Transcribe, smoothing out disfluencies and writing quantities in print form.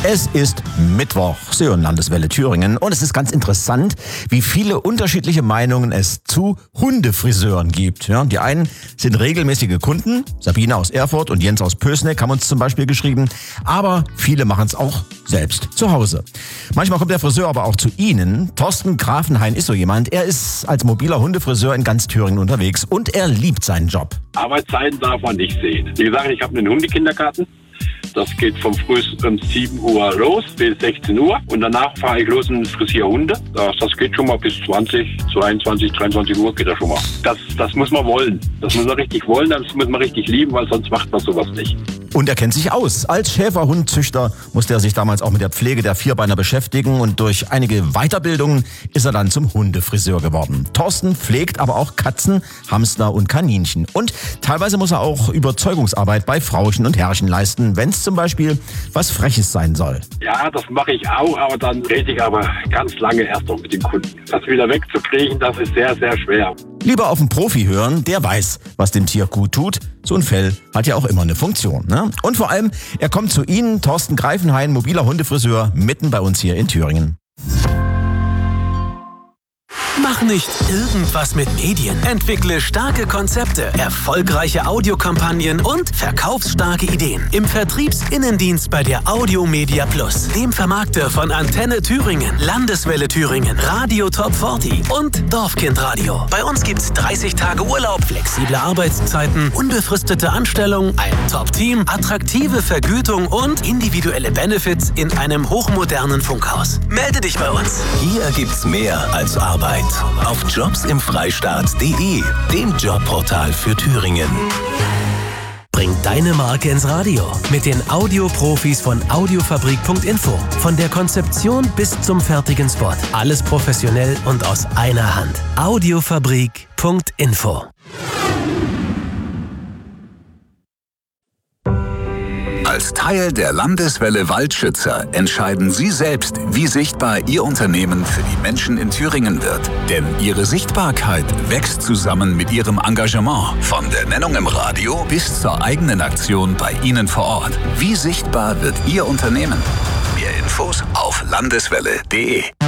Es ist Mittwoch, Sie hören Landeswelle Thüringen und es ist ganz interessant, wie viele unterschiedliche Meinungen es zu Hundefriseuren gibt. Ja, die einen sind regelmäßige Kunden, Sabine aus Erfurt und Jens aus Pößneck haben uns zum Beispiel geschrieben, aber viele machen es auch selbst zu Hause. Manchmal kommt der Friseur aber auch zu Ihnen. Thorsten Grafenhain ist so jemand, er ist als mobiler Hundefriseur in ganz Thüringen unterwegs und er liebt seinen Job. Arbeitszeiten darf man nicht sehen. Wie gesagt, ich habe einen Hundekindergarten. Das geht vom frühest um 7 Uhr los bis 16 Uhr und danach fahre ich los und frisiere Hunde. Das geht schon mal bis 20, 22, 23 Uhr geht das schon mal. Das muss man wollen. Das muss man richtig wollen, das muss man richtig lieben, weil sonst macht man sowas nicht. Und er kennt sich aus. Als Schäferhundzüchter musste er sich damals auch mit der Pflege der Vierbeiner beschäftigen und durch einige Weiterbildungen ist er dann zum Hundefriseur geworden. Thorsten pflegt aber auch Katzen, Hamster und Kaninchen. Und teilweise muss er auch Überzeugungsarbeit bei Frauchen und Herrchen leisten, wenn es zum Beispiel was Freches sein soll. Ja, das mache ich auch, aber dann rede ich aber ganz lange erst noch mit dem Kunden. Das wieder wegzukriegen, das ist sehr, sehr schwer. Lieber auf einen Profi hören, der weiß, was dem Tier gut tut. So ein Fell hat ja auch immer eine Funktion, ne? Und vor allem, er kommt zu Ihnen, Thorsten Grafenhain, mobiler Hundefriseur, mitten bei uns hier in Thüringen. Mach nicht irgendwas mit Medien. Entwickle starke Konzepte, erfolgreiche Audiokampagnen und verkaufsstarke Ideen. Im Vertriebsinnendienst bei der Audiomedia Plus, dem Vermarkter von Antenne Thüringen, Landeswelle Thüringen, Radio Top 40 und Dorfkindradio. Bei uns gibt's 30 Tage Urlaub, flexible Arbeitszeiten, unbefristete Anstellung, ein Top-Team, attraktive Vergütung und individuelle Benefits in einem hochmodernen Funkhaus. Melde dich bei uns. Hier gibt's mehr als Arbeit. Auf jobsimfreistaat.de, dem Jobportal für Thüringen. Bring deine Marke ins Radio mit den Audioprofis von Audiofabrik.info. Von der Konzeption bis zum fertigen Spot. Alles professionell und aus einer Hand. Audiofabrik.info. Als Teil der Landeswelle Waldschützer entscheiden Sie selbst, wie sichtbar Ihr Unternehmen für die Menschen in Thüringen wird. Denn Ihre Sichtbarkeit wächst zusammen mit Ihrem Engagement. Von der Nennung im Radio bis zur eigenen Aktion bei Ihnen vor Ort. Wie sichtbar wird Ihr Unternehmen? Mehr Infos auf landeswelle.de.